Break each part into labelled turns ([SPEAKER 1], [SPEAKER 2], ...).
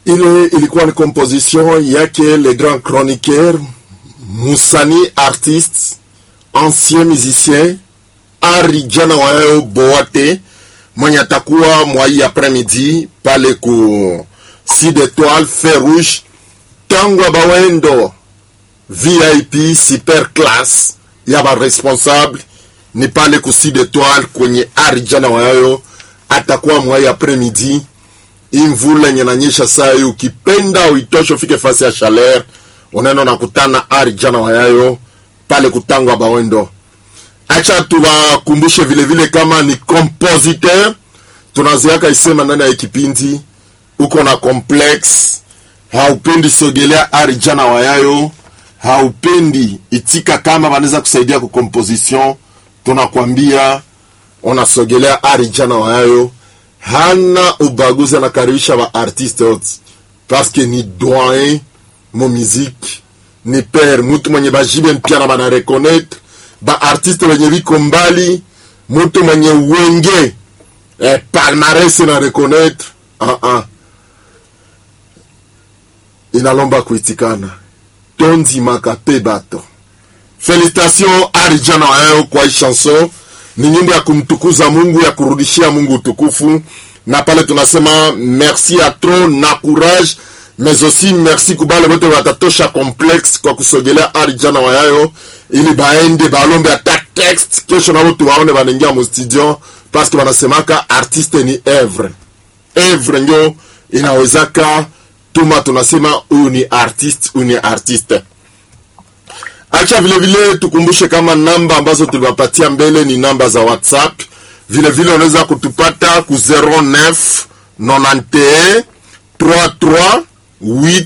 [SPEAKER 1] ilikuwa ni composition yake le grand chroniqueur Musani, artiste, ancien musicien Ari Jana Wayo Boate, mwenye atakuwa mwai après-midi pale ku Sud Étoile Fer Rouge Tangwa Bawendo VIP super class ya ba responsable ni pale ku Sud Étoile kwenye Ari Jana Wayo atakuwa mwai après-midi. Imvula nyenanyesha saa yu ukipenda uitosho fike fasi ya Chaler oneno na kutana Ari Jana Wayo pale kutangwa Bawendo. Acha tuwakumbushe vile vile kama ni compositeur tunaziaka isema ndani ya kipindi uko na complex, haupendi sogelea Ari Jana Wayo, haupendi itika kama wanaweza kusaidia ku composition, tunakwambia unasogelea Ari Jana Wayo. Hana ubaguzi, anakaribisha ba artiste wote parce que ni doyen mo musique, ni père, mtu mwenye bajibe mpya na bana reconnaître ba artiste wenye viko mbali, mtu mwenye wenge palmarès na reconnaître inalomba kuitikana tondi makape bato. Félicitations Ari Jana Wayo kwa chanson, ni nyimbo ya kumtukuza Mungu, ya kurudishia Mungu utukufu, na pale tunasema merci à trop na courage, mais aussi merci kubale wote watatosha complex kwa kusogelea Ari Jana Wayo ili baende balombe ata text kesho na watu waone banengia mu studio, parce que wanasemaka artiste ni evre ndio inawezaka tuma tunasema huyu ni artiste. Acha vile vile tukumbushe kama namba ambazo tuliwapatia mbele ni namba za WhatsApp. Vile vile unaweza kutupata ku 09 91 33 8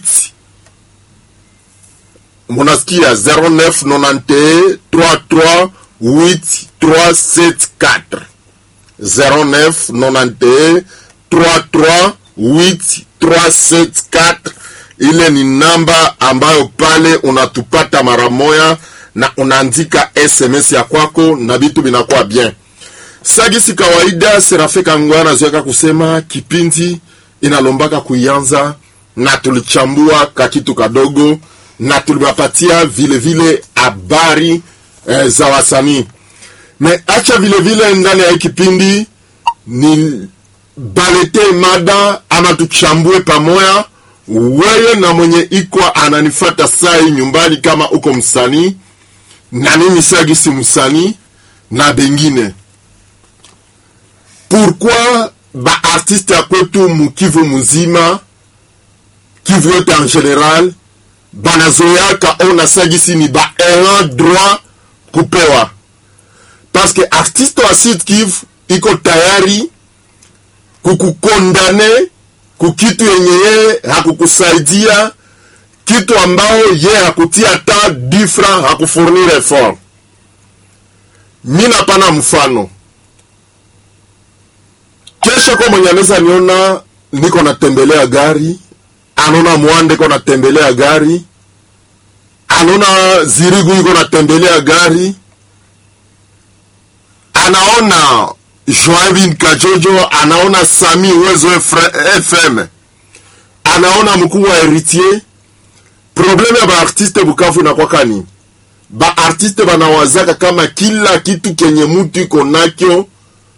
[SPEAKER 1] Monaskia 09 91 33 8 374 09 91 33 8 374. Ile ni namba ambayo pale unatupata mara moja na unaandika SMS ya kwako na vitu vinakuwa bien. Sagisi kawaida Serafika Ngwana zoeka kusema kipindi inalombaka kuianza na tulichambua kakitu kadogo na tuliwapatia vile vile habari za wasanii. Me acha vile vile ndani ya kipindi ni balete mada ama tuchambue pamoja. Wewe na mwenye iko ananifata sai nyumbani kama uko msanii na mimi Sagisi msanii na bengine, pourquoi ba artiste ya kwetu mukivu mzima, Kivu yote en general, banazoyaka ona Sagisi ni ba errant droit kupewa? Parce que artiste wa Sud Kivu iko tayari kukukondane kukitu yenye ye hakukusaidia, kitu ambao ye hakutia ta 10 francs hakufurnir effort. Mina pana mfano. Kesho kwa mwenye anaweza niona niko natembelea gari, anona Mwande ko natembelea gari, anona Zirigu iko natembelea gari, anaona Joavin Kajojo, anaona Sami Uwezo FM, anaona mkuu wa Héritier. Probleme ya ba artiste Bukavu na kwa kani ba artiste banawazaka kama kila kitu kenye mtu iko nakyo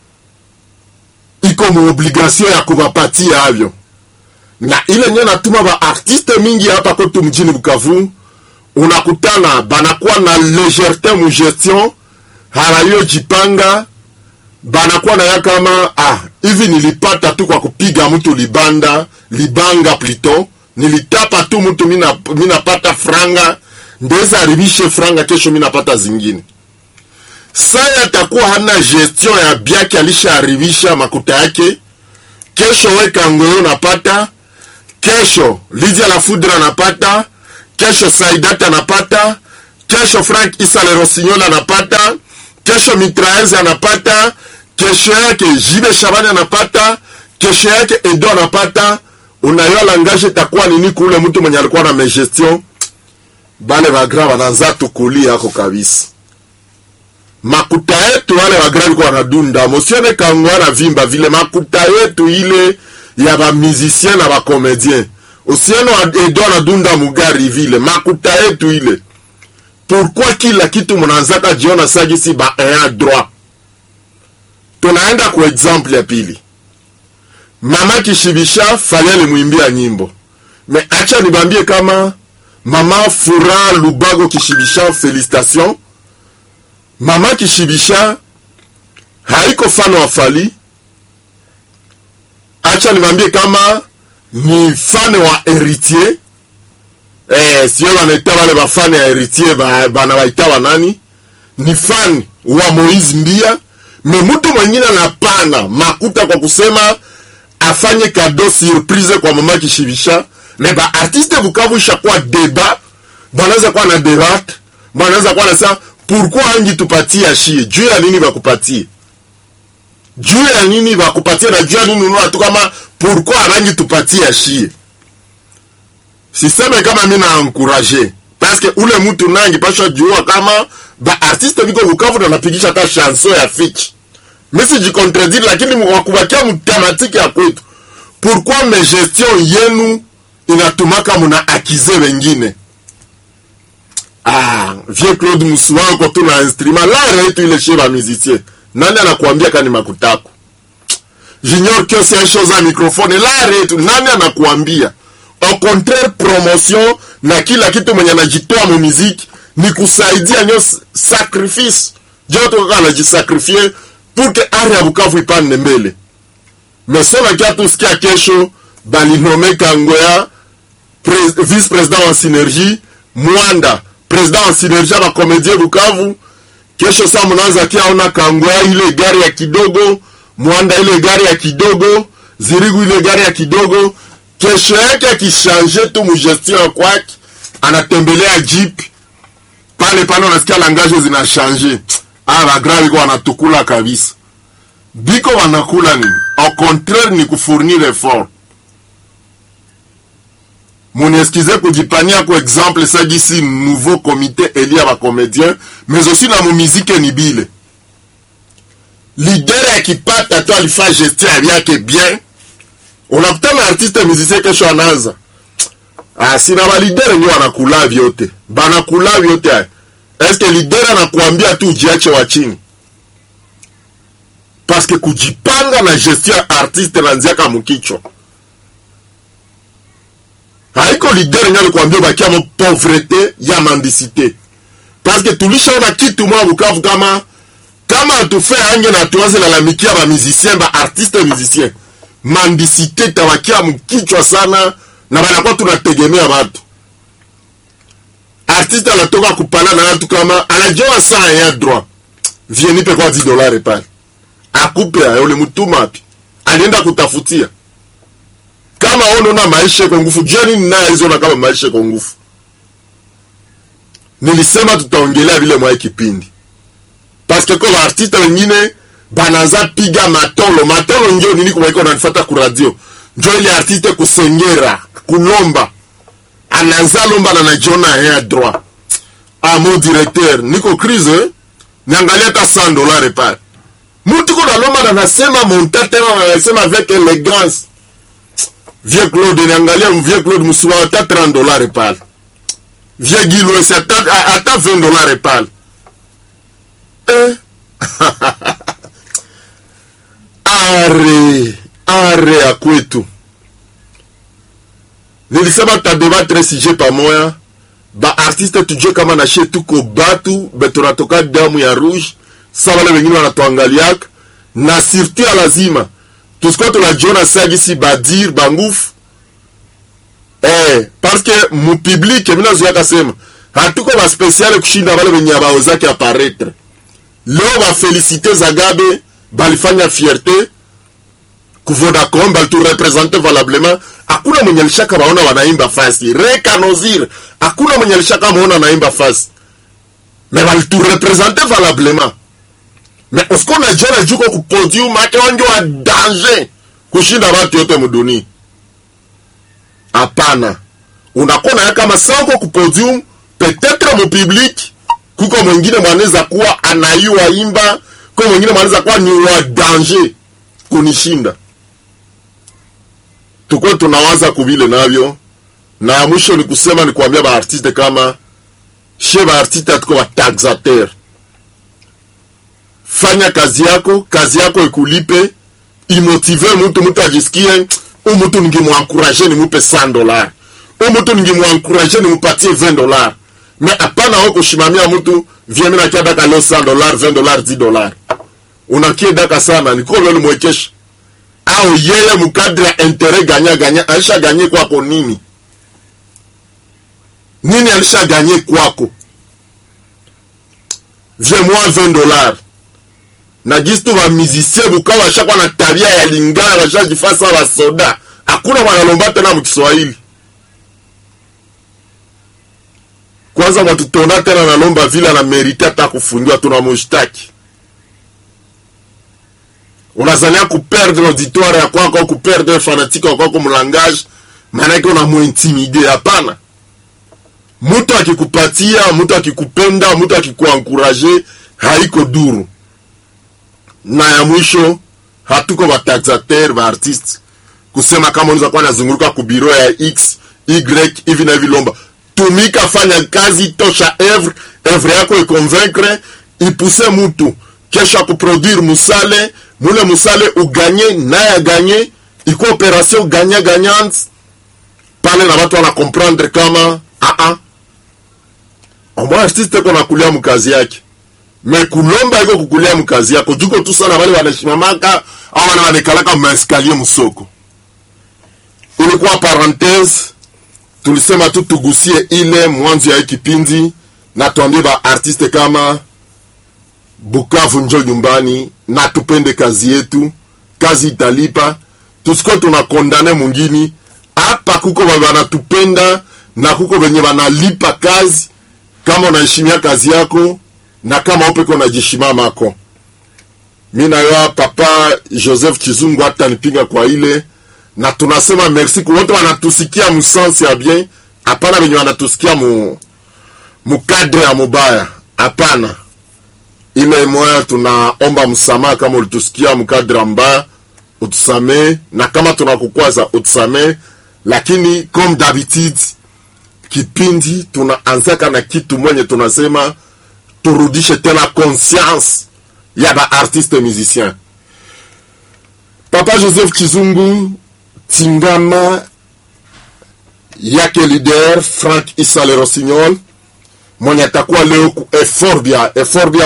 [SPEAKER 1] iko mu obligation ya kubapatia avyo, na ile nye natuma ba artiste mingi hapa kwetu mjini Bukavu unakutana banakuwa na légèreté mu gestion, halayo jipanga, banakuwa na ya kama hivi nilipata tu kwa kupiga mtu libanga plutôt, nilitapa tu mtu mina pata franga, ndeza haribishe franga kesho mina pata zingine. Saya atakuwa hana gestion ya biaki, alisha haribisha makuta yake, kesho weka ngoyo napata, kesho Lydia la Foudre napata, kesho Saidata napata, kesho Frank Issa le Rossignol napata, kesho Mitraez anapata, kesho yake Jibe Shabani anapata, kesho yake Edo anapata. Unayo langage takuwa nini kule mtu mwenye alikuwa na gestion, bale bagra wanaanza tukulia hako kabisa. Makuta yetu wale bagra walikuwa wanadunda, mosione kangwana vimba vile makuta yetu ile ya ba musicien na ba comédien. usiano Edouard Dunda Mugari vile makuta yetu ile. Pourquoi kila kitu mnaanzaka jiona sagisi ba un droit? Tunaenda kwa example ya pili. Mama Kishibisha fallait le muimbia nyimbo. Mais acha nibambie kama Mama Fura Lubago Kishibisha, félicitations. Mama Kishibisha haiko fano wa Fally. Acha nibambie kama ni fan wa Héritier. Sio wanaita wale ba fan ya Héritier bana waita wanani? Ni fan wa Moïse Mbia. Mais mtu mwingine anapana makuta kwa kusema afanye cadeau surprise kwa Mama Kishibisha. Mais ba artiste Bukavu ishakuwa débat, banaweza kuwa na débat, banaweza kuwa na sa pourquoi angi tupatie shie? Juu ya nini bakupatie? Juu ya nini bakupatie na juu ya nini unua tu kama pourquoi angi tupatie shie? Siseme kama mimi na encourager parce que ule mtu nangi pasha jua kama ba artiste biko Bukavu na napigisha ta chanson ya Fitch. Mimi si contredire lakini wakubakia mtematiki ya kwetu. Pourquoi mes gestion yenu inatumaka muna akize wengine? Vieux Claude Musuwa kwa tuna instrument la retu ile sheba musicien. Nani anakuambia kani makutako? J'ignore que c'est une chose à microphone la retu nani anakuambia? Au contraire promotion na kila kitu mwenye anajitoa mu muziki ni kusaidia nyo sacrifice. Joto kaka anajisacrifier pour que ari ya Bukavu ipande mbele. Mais sona kia tusikia kesho balinome Kangoya vice-président en synergie, Mwanda président en synergie ba comédien Bukavu. Kesho saa mnaanza kia ona Kangoya ile gari ya kidogo, Mwanda ile gari ya kidogo, Zirigu ile gari ya kidogo. Kesho yake akishange tu mugestion kwake, anatembelea jeep pale unasikia langage zina changer. Ba grave kwa wanatukula kabisa. Biko wanakula nini? Au contraire ni kufournir effort. Mon excuse kujipania kwa exemple ça d'ici nouveau comité élu à comédien mais aussi dans mon musique ni bile. Leader qui pata toi il fait gestion yake bien. On a peut-être un artiste musicien que anaanza. Sina ba leader ndio wanakula vyote. Banakula vyote. Est-ce que leader anakuambia tu ujiache wa chini? Parce que kujipanga na gestion artiste nanziaka mukicho. Haiko leader ngali kuambia bakia mo pauvreté ya mendicité. Parce que tulishaona kitu mwa Bukavu kama tufe ange na tuanze lalamikia ba musicien ba artiste musicien. Mendicité tawakia mkichwa sana na banakuwa tunategemea watu. Artiste anatoka kupana na watu kama anajua saa ya droit. Vieni pe kwa $10 pale. Akupe ya ule mutuma api. Alienda kutafutia. Kama ona maisha kwa nguvu, jani na hizo na kama maisha kwa nguvu. Nilisema tutaongelea vile mwa kipindi. Parce que kwa artiste wengine banaza piga matolo ndio nini kwa iko nanifuata ku radio. Ndio ile artiste kusengera, kulomba. Anaanza lomba na najiona ya droit. Mon directeur, niko crise, niangalia hata $100 pale. Mtu kuna lomba na nasema montate na nasema avec élégance. Vieux Claude niangalia vieux Claude Musuwa hata $30 pale. Vieux Gilo c'est hata $20 pale. Are ya kwetu. Nilisema tutadebatre sujet pamoja. Ba artiste tujue kama na shie tuko batu betonatoka damu ya rouge. Sa wale wengine wanatuangaliaka. Na surtout ya lazima tusikuwa tunajiona sagisi badir bangufu. Parce que mu public mina zuaka sema hatuko ba spécial kushinda wale wenye baozaki apparaître. Leo ba féliciter Zagabe balifanya fierté Vodacom bal tu représenter valablement. Hakuna mwenye alishaka baona wanaimba fasi rekanozir, hakuna mwenye alishaka baona wanaimba fasi mais bal tu représenter valablement. Mais est-ce qu'on a déjà dit qu'on podium ake wanjo wa danger kushinda watu yote muduni? Hapana. Unakona kama sango ku podium peut-être mu public kuko mwingine mwanaweza kuwa anayua imba, kwa mwingine mwanaweza kuwa ni wa danger kunishinda. Tuko tunawaza kubile navyo Na ya mwisho ni kusema ni kuambia ba artiste kama chez ba artiste atuko ba taxateur. Fanya kazi yako ikulipe, imotive mtu ajisikie, mtu ningemuencourager nimupe $100. Mtu ningemuencourager nimupatie $20. Mais hapana wao kushimamia mtu vieme na kia daka leo $100, $20, $10. Unakie daka sana ni kwa leo mwekesha. Au yeye mukadri ya intérêt ganya alisha ganye kwako nini? Nini alisha ganye kwako? Viens-moi $20. Na gistu wa musicien bukawa washakuwa na tabia ya lingala washajifasa wa soda. Hakuna wanalomba tena mkiswahili. Kwanza watutona tena na lomba vile na merite hata kufundiwa tunamshtaki. Unazania kuperdre l'auditoire ya kwako, kuperdre fanatique kwako mlangage, maana yake unamuintimide. Hapana. Mtu akikupatia, mtu akikupenda, mtu akikuencourager haiko duru. Na ya mwisho hatuko ba taxateur ba artiste kusema kama unaweza kuwa nazunguruka ku biro ya X Y hivi na hivi lomba. Tumika, fanya kazi, tosha evre yako iconvaincre, ipuse mtu kesha kuproduire musale, mule musale uganye na ganye, iko operation gagnant pale na watu wana comprendre kama omba artiste kona kulia mkazi yake. Me kulomba iko kukulia mkazi yako. Juko tu sana wale wanashimamaka au wananekalaka maeskalier musoko. Ilikuwa parenthèse, tulisema tu tugusie ile mwanzo ya kipindi na tuambie ba artiste kama Bukavu njoo nyumbani na tupende kazi yetu, kazi italipa. Tusiko tunakondane mwingine. Hapa kuko wanatupenda na kuko wenye wanalipa kazi kama unaheshimia kazi yako. Na kama upeko na jishimama ako. Mina ya papa Joseph Chizungu hata nipinga kwa ile. Na tunasema merci kwa wote wanatusikia musansi ya bien. Hapana wenye wanatusikia mukadre ya mubaya. Hapana. Ile moya tunaomba msamaha kama ulitusikia mukadre mbaya, utusamee. Na kama tunakukwaza utusamee. Lakini comme d'habitude kipindi tunaanzaka na kitu mwenye tunasema turudishe tena conscience ya ba artiste musicien. Papa Joseph Chizungu tingama yake leader Frank Issa Le Rossignol mwenye atakuwa leo ku Eforbia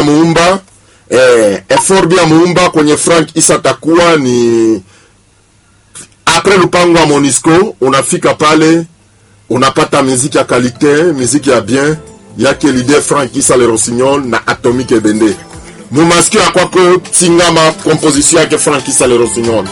[SPEAKER 1] Muumba kwenye Frank Issa atakuwa ni après lupango wa Monisco. Unafika pale unapata muziki ya qualité, muziki ya bien yake leader Frank Issa Le Rossignol na Atomique Ebende. Mumasikio kwako tingama composition yake Frank Issa Le Rossignol.